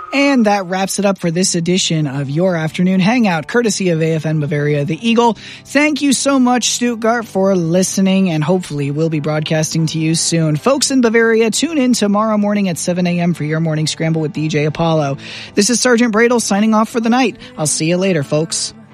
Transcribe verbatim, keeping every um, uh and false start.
And that wraps it up for this edition of Your Afternoon Hangout, courtesy of A F N Bavaria, the Eagle. Thank you so much, Stuttgart, for listening, and hopefully we'll be broadcasting to you soon. Folks in Bavaria, tune in tomorrow morning at seven a.m. for your morning scramble with D J Apollo. This is Sergeant Bradle signing off for the night. I'll see you later, folks.